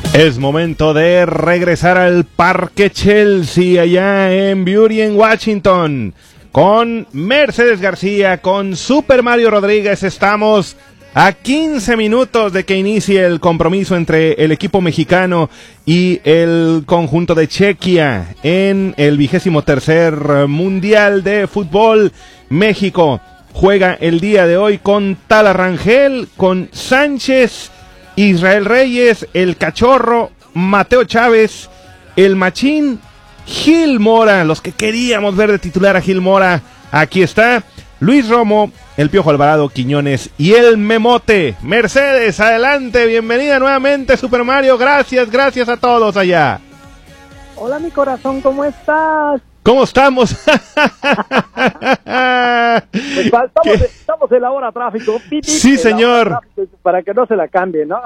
Es momento de regresar al Parque Chelsea allá en Beauty en Washington con Mercedes García, con Super Mario Rodríguez. Estamos a 15 minutos de que inicie el compromiso entre el equipo mexicano y el conjunto de Chequia en el 23º Mundial de Fútbol. México juega el día de hoy con Tala Rangel, con Sánchez, Israel Reyes, el Cachorro, Mateo Chávez, el Machín, Gil Mora, los que queríamos ver de titular a Gil Mora. Aquí está Luis Romo, el Piojo Alvarado, Quiñones y el Memote. Mercedes, adelante, bienvenida nuevamente, Super Mario. Gracias a todos allá. Hola, mi corazón, ¿cómo estás? ¿Cómo estamos? Estamos en la hora tráfico. Sí, señor. Para que no se la cambie, ¿no?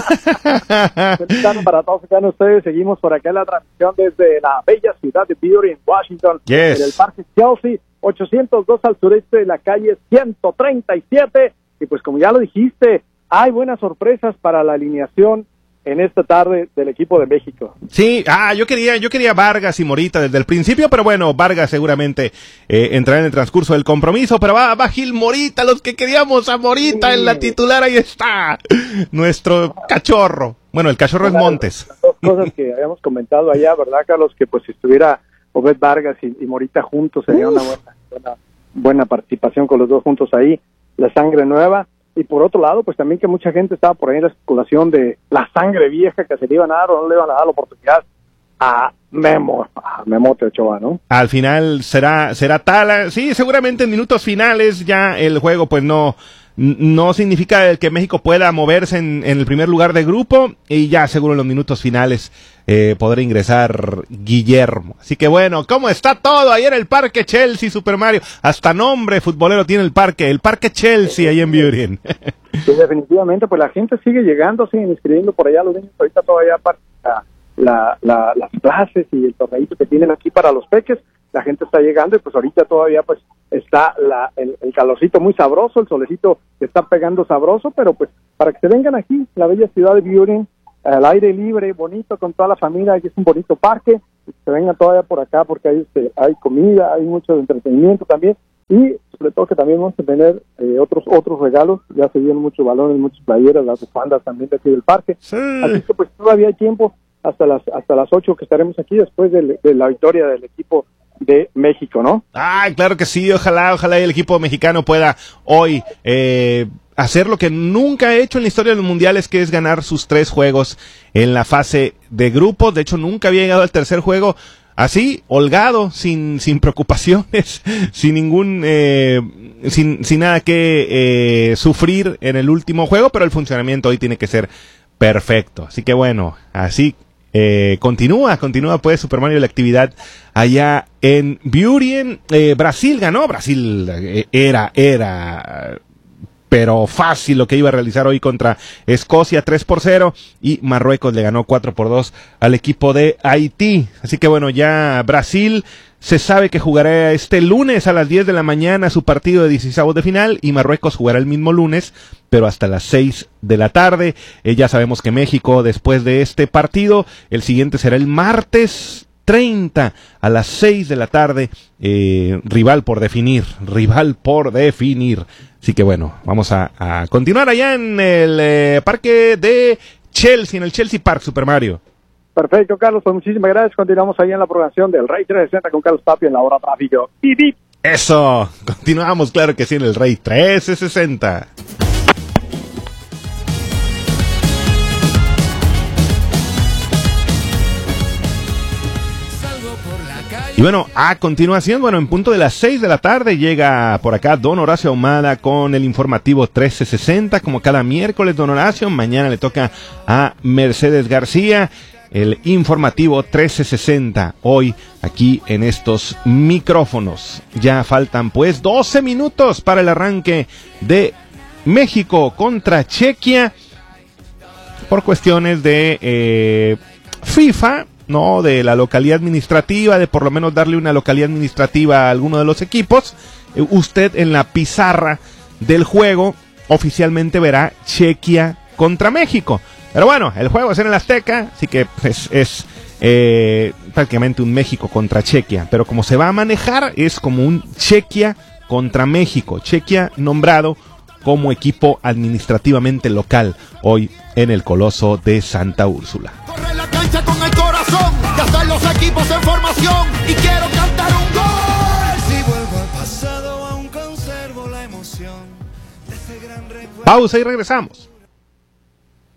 Para todos ustedes, seguimos por acá en la transmisión desde la bella ciudad de Beauty en Washington, yes, en el Parque Chelsea, 802 al sureste de la calle 137. Y pues como ya lo dijiste, hay buenas sorpresas para la alineación en esta tarde del equipo de México. Sí, yo quería Vargas y Morita desde el principio, pero bueno, Vargas seguramente entrará en el transcurso del compromiso, pero va Gil Morita, los que queríamos a Morita en la titular, ahí está, nuestro Cachorro. Bueno, el Cachorro es Montes. Las dos cosas que habíamos comentado allá, ¿verdad, Carlos? Que pues si estuviera Obed Vargas y Morita juntos sería una buena participación con los dos juntos ahí, la sangre nueva. Y por otro lado, pues también que mucha gente estaba por ahí en la especulación de la sangre vieja que se le iban a dar o no le iban a dar la oportunidad a Memote Ochoa, ¿no? Al final será Tala. Sí, seguramente en minutos finales ya el juego pues no significa el que México pueda moverse en el primer lugar de grupo, y ya seguro en los minutos finales podrá ingresar Guillermo. Así que bueno, ¿cómo está todo ahí en el Parque Chelsea, Super Mario? Hasta nombre futbolero tiene el Parque Chelsea ahí en Beauty. Sí, definitivamente, pues la gente sigue llegando, siguen inscribiendo por allá los niños, ahorita todavía las clases y el torneito que tienen aquí para los peques, la gente está llegando y pues ahorita todavía pues está el calorcito muy sabroso, el solecito que está pegando sabroso, pero pues para que se vengan aquí, la bella ciudad de Beauty, al aire libre, bonito, con toda la familia, aquí es un bonito parque, se vengan todavía por acá porque hay comida, hay mucho entretenimiento también, y sobre todo que también vamos a tener otros regalos, ya se dieron muchos balones, muchas playeras, las bufandas también de aquí del parque, sí. Así que pues todavía hay tiempo hasta las 8 que estaremos aquí después de la victoria del equipo de México, ¿no? Claro que sí, ojalá el equipo mexicano pueda hoy hacer lo que nunca ha hecho en la historia de los mundiales, que es ganar sus 3 juegos en la fase de grupos. De hecho, nunca había llegado al tercer juego así, holgado, sin preocupaciones, sin ningún sin nada que sufrir en el último juego, pero el funcionamiento hoy tiene que ser perfecto. Así que bueno, así continúa pues Super Mario la actividad allá en Beauty. Brasil ganó, era pero fácil lo que iba a realizar hoy contra Escocia, 3-0, y Marruecos le ganó 4-2 al equipo de Haití. Así que bueno, ya Brasil se sabe que jugará este lunes a las 10 de la mañana su partido de 16avos de final, y Marruecos jugará el mismo lunes, pero hasta las 6 de la tarde. Ya sabemos que México, después de este partido, el siguiente será el martes 30 a las 6 de la tarde, rival por definir. Así que bueno, vamos a continuar allá en el parque de Chelsea, en el Chelsea Park, Super Mario. Perfecto, Carlos, pues muchísimas gracias. Continuamos ahí en la programación del Rey 360 con Carlos Tapia en la hora tráfico. Eso, continuamos, claro que sí, en el Rey 360. Y bueno, a continuación, en punto de las 6 de la tarde llega por acá Don Horacio Ahumada con el informativo 1360, como cada miércoles, Don Horacio. Mañana le toca a Mercedes García el informativo 1360, hoy aquí en estos micrófonos. Ya faltan pues 12 minutos para el arranque de México contra Chequia por cuestiones de FIFA, no, de la localidad administrativa, de por lo menos darle una localidad administrativa a alguno de los equipos. Usted en la pizarra del juego oficialmente verá Chequia contra México. Pero bueno, el juego es en el Azteca, así que es prácticamente un México contra Chequia. Pero como se va a manejar, es como un Chequia contra México. Chequia nombrado como equipo administrativamente local hoy en el Coloso de Santa Úrsula. Corre la cancha con el corazón, ya están los equipos en formación y quiero cantar un gol. Si vuelvo al pasado aún conservo la emoción de ese gran recuerdo. Pausa y regresamos.